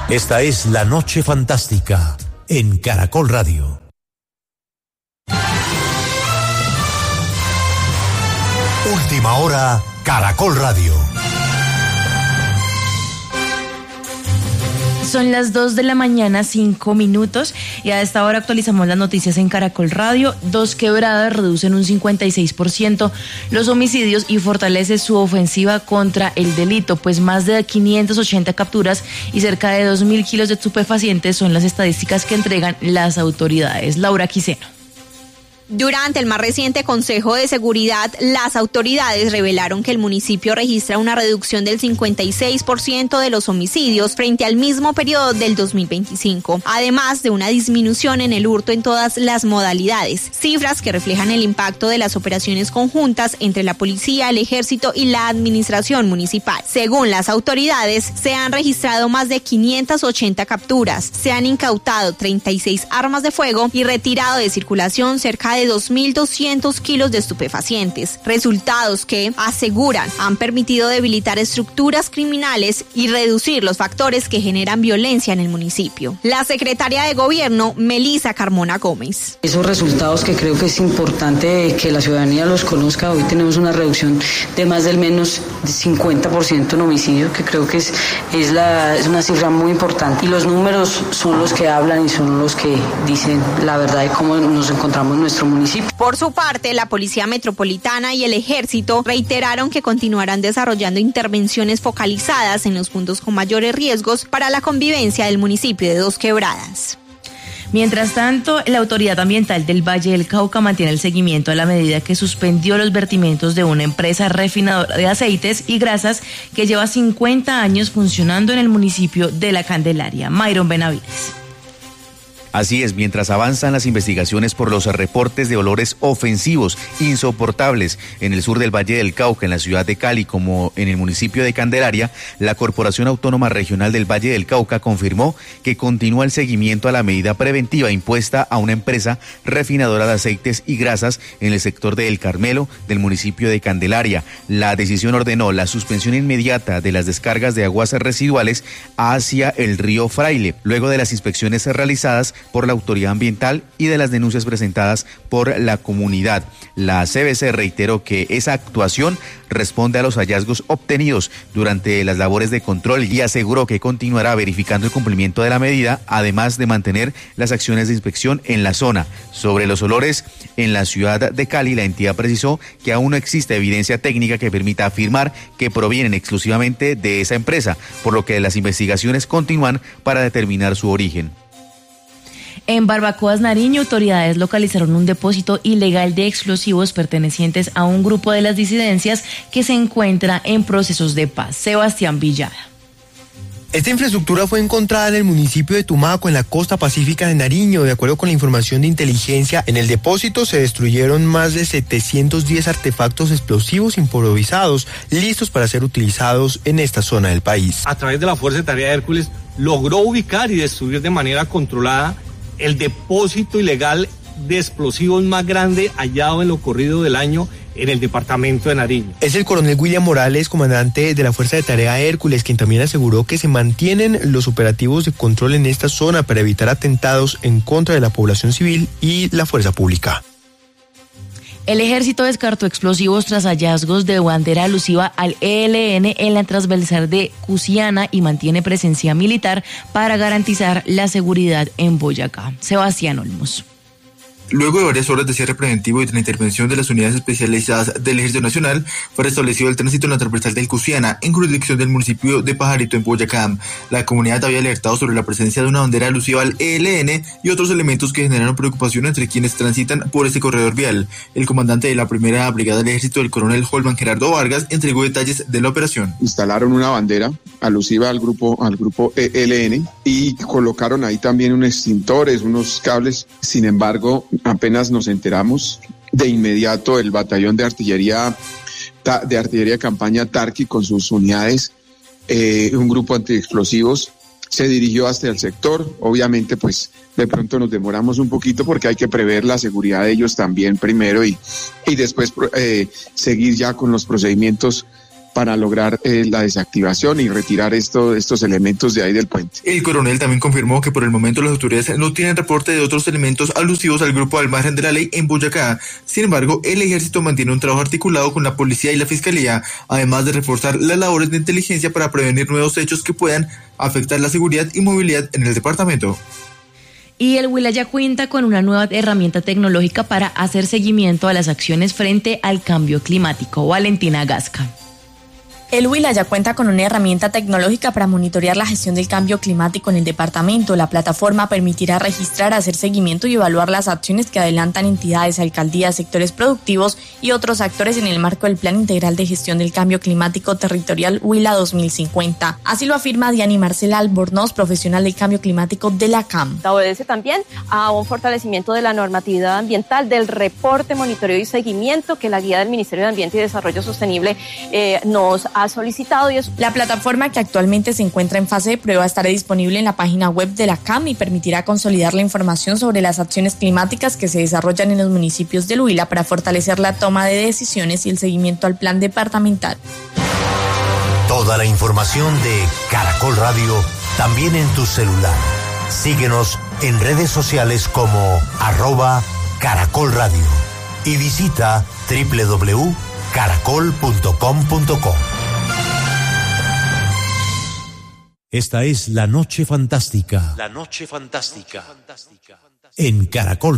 Esta es La Noche Fantástica en Caracol Radio. Última hora, Caracol Radio. Son las 2 de la mañana, 5 minutos, y a esta hora actualizamos las noticias en Caracol Radio. Dos Quebradas reducen un 56% los homicidios y fortalece su ofensiva contra el delito, pues más de 580 capturas y cerca de 2.000 kilos de estupefacientes son las estadísticas que entregan las autoridades. Laura Quiseno. Durante el más reciente Consejo de Seguridad, las autoridades revelaron que el municipio registra una reducción del 56% de los homicidios frente al mismo periodo del 2025, además de una disminución en el hurto en todas las modalidades, cifras que reflejan el impacto de las operaciones conjuntas entre la policía, el ejército y la administración municipal. Según las autoridades, se han registrado más de 580 capturas, se han incautado 36 armas de fuego y retirado de circulación cerca de 2.200 kilos de estupefacientes, resultados que, aseguran, han permitido debilitar estructuras criminales y reducir los factores que generan violencia en el municipio. La secretaria de Gobierno, Melissa Carmona Gómez. Esos resultados que creo que es importante que la ciudadanía los conozca. Hoy tenemos una reducción de más del menos 50% en homicidios, que creo que es una cifra muy importante. Y los números son los que hablan y son los que dicen la verdad de cómo nos encontramos en nuestro municipio. Por su parte, la Policía Metropolitana y el Ejército reiteraron que continuarán desarrollando intervenciones focalizadas en los puntos con mayores riesgos para la convivencia del municipio de Dos Quebradas. Mientras tanto, la Autoridad Ambiental del Valle del Cauca mantiene el seguimiento a la medida que suspendió los vertimientos de una empresa refinadora de aceites y grasas que lleva 50 años funcionando en el municipio de La Candelaria. Mayron Benavides. Así es, mientras avanzan las investigaciones por los reportes de olores ofensivos, insoportables en el sur del Valle del Cauca, en la ciudad de Cali, como en el municipio de Candelaria, la Corporación Autónoma Regional del Valle del Cauca confirmó que continúa el seguimiento a la medida preventiva impuesta a una empresa refinadora de aceites y grasas en el sector de El Carmelo, del municipio de Candelaria. La decisión ordenó la suspensión inmediata de las descargas de aguas residuales hacia el río Fraile, luego de las inspecciones realizadas por la autoridad ambiental y de las denuncias presentadas por la comunidad. La CBC reiteró que esa actuación responde a los hallazgos obtenidos durante las labores de control y aseguró que continuará verificando el cumplimiento de la medida, además de mantener las acciones de inspección en la zona. Sobre los olores en la ciudad de Cali, la entidad precisó que aún no existe evidencia técnica que permita afirmar que provienen exclusivamente de esa empresa, por lo que las investigaciones continúan para determinar su origen. En Barbacoas, Nariño, autoridades localizaron un depósito ilegal de explosivos pertenecientes a un grupo de las disidencias que se encuentra en procesos de paz. Sebastián Villada. Esta infraestructura fue encontrada en el municipio de Tumaco, en la costa pacífica de Nariño. De acuerdo con la información de inteligencia, en el depósito se destruyeron más de 710 artefactos explosivos improvisados, listos para ser utilizados en esta zona del país. A través de la Fuerza de Tarea Hércules, logró ubicar y destruir de manera controlada el depósito ilegal de explosivos más grande hallado en lo corrido del año en el departamento de Nariño. Es el coronel William Morales, comandante de la Fuerza de Tarea Hércules, quien también aseguró que se mantienen los operativos de control en esta zona para evitar atentados en contra de la población civil y la fuerza pública. El ejército descartó explosivos tras hallazgos de bandera alusiva al ELN en la transversal de Cusiana y mantiene presencia militar para garantizar la seguridad en Boyacá. Sebastián Olmos. Luego de varias horas de cierre preventivo y de la intervención de las unidades especializadas del Ejército Nacional, fue restablecido el tránsito en la transversal del Cusiana, en jurisdicción del municipio de Pajarito, en Boyacá. La comunidad había alertado sobre la presencia de una bandera alusiva al ELN y otros elementos que generaron preocupación entre quienes transitan por este corredor vial. El comandante de la primera brigada del Ejército, el coronel Holman Gerardo Vargas, entregó detalles de la operación. Instalaron una bandera alusiva al grupo ELN y colocaron ahí también unos extintores, unos cables. Sin embargo, apenas nos enteramos, de inmediato el batallón de artillería de campaña Tarqui con sus unidades, un grupo antiexplosivos, se dirigió hasta el sector. Obviamente pues de pronto nos demoramos un poquito porque hay que prever la seguridad de ellos también primero y después seguir ya con los procedimientos para lograr la desactivación y retirar estos elementos de ahí del puente. El coronel también confirmó que por el momento las autoridades no tienen reporte de otros elementos alusivos al grupo al margen de la ley en Boyacá. Sin embargo, el ejército mantiene un trabajo articulado con la policía y la fiscalía, además de reforzar las labores de inteligencia para prevenir nuevos hechos que puedan afectar la seguridad y movilidad en el departamento. Y el Huila ya cuenta con una nueva herramienta tecnológica para hacer seguimiento a las acciones frente al cambio climático. Valentina Gasca. El Huila ya cuenta con una herramienta tecnológica para monitorear la gestión del cambio climático en el departamento. La plataforma permitirá registrar, hacer seguimiento y evaluar las acciones que adelantan entidades, alcaldías, sectores productivos y otros actores en el marco del Plan Integral de Gestión del Cambio Climático Territorial Huila 2050. Así lo afirma Diana Marcela Albornoz, profesional del cambio climático de la CAM. Obedece también a un fortalecimiento de la normatividad ambiental, del reporte, monitoreo y seguimiento que la guía del Ministerio de Ambiente y Desarrollo Sostenible nos ha solicitado. La plataforma, que actualmente se encuentra en fase de prueba, estará disponible en la página web de la CAM y permitirá consolidar la información sobre las acciones climáticas que se desarrollan en los municipios del Huila para fortalecer la toma de decisiones y el seguimiento al plan departamental. Toda la información de Caracol Radio también en tu celular. Síguenos en redes sociales como @Caracol Radio y visita www.caracol.com.co. Esta es La Noche Fantástica. La Noche Fantástica. En Caracol